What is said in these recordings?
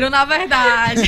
dinheiro, na verdade.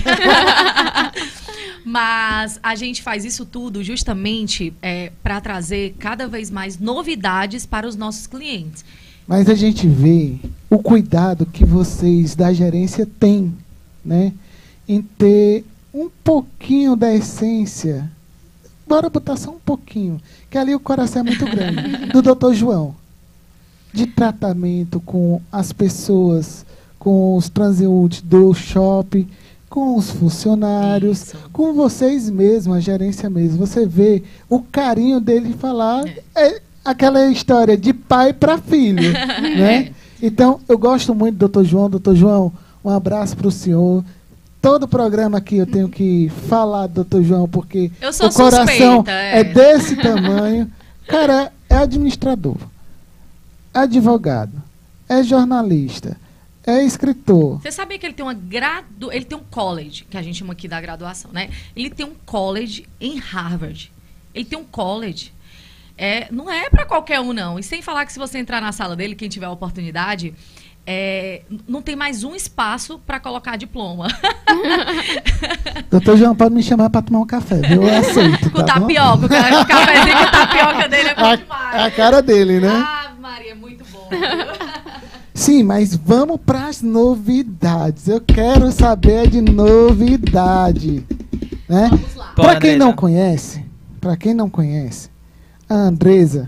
Mas a gente faz isso tudo justamente para trazer cada vez mais novidades para os nossos clientes. Mas a gente vê o cuidado que vocês da gerência têm, né, em ter um pouquinho da essência, bora botar só um pouquinho, que ali o coração é muito grande, do Dr. João, de tratamento com as pessoas, com os transeuntes do shopping, com os funcionários, Isso. com vocês mesmos, a gerência mesmo. Você vê o carinho dele falar, aquela história de pai para filho, né? Então, eu gosto muito do Dr. João. Dr. João, um abraço para o senhor. Todo programa aqui eu tenho que falar do Dr. João, porque Eu sou o coração suspeita, é desse tamanho. Cara, é administrador, é advogado, é jornalista, é escritor. Você sabia que ele tem ele tem um college, que a gente chama aqui da graduação, né? Ele tem um college em Harvard. Ele tem um college. Não é para qualquer um, não. E sem falar que se você entrar na sala dele, quem tiver a oportunidade, não tem mais um espaço para colocar diploma. Doutor João, pode me chamar para tomar um café, viu? Eu aceito. Com tá tapioca. bom? O cafezinho com tapioca dele é bom demais. A cara dele, né? Ah, Maria, é muito bom. Sim, mas vamos para as novidades. Eu quero saber de novidade, né? Vamos lá. Para quem não conhece, a Andresa,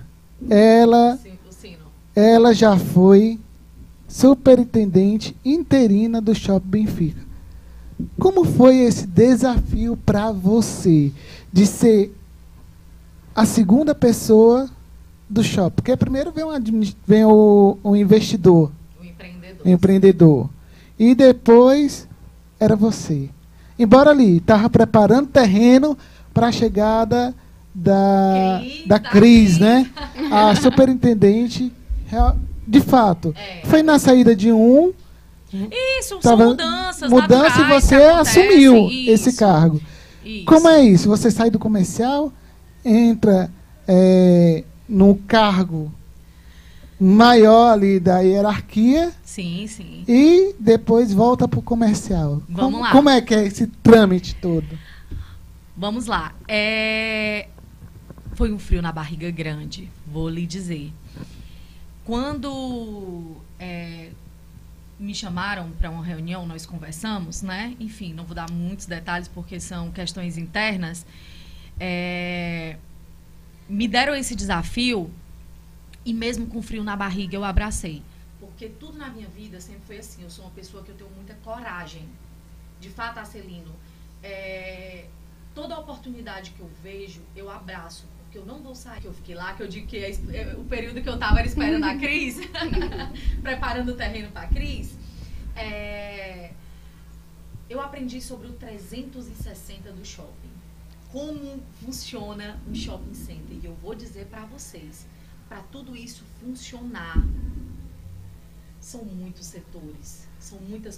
ela já foi superintendente interina do Shopping Benfica. Como foi esse desafio para você de ser a segunda pessoa do shopping? Porque primeiro vem o investidor, o empreendedor. E depois era você. Embora ali estava preparando terreno para a chegada da Cris, né? A superintendente, de fato. Foi na saída de um. Isso, são mudanças. Mudança, e você assumiu esse cargo. Isso. Como é isso? Você sai do comercial, entra no cargo maior ali da hierarquia. Sim, sim. E depois volta para o comercial. Vamos lá. Como é que é esse trâmite todo? Vamos lá. Foi um frio na barriga grande, vou lhe dizer. Quando me chamaram para uma reunião, nós conversamos, né? Enfim, não vou dar muitos detalhes porque são questões internas. Me deram esse desafio e mesmo com frio na barriga eu abracei. Porque tudo na minha vida sempre foi assim. Eu sou uma pessoa que eu tenho muita coragem. De fato, Arcelino, toda oportunidade que eu vejo, eu abraço. Porque eu não vou sair. Que eu fiquei lá, que eu digo que o período que eu estava era esperando a Cris, preparando o terreno para a Cris. Eu aprendi sobre o 360 do shopping. Como funciona um shopping center. E eu vou dizer para vocês, para tudo isso funcionar, são muitos setores, são muitas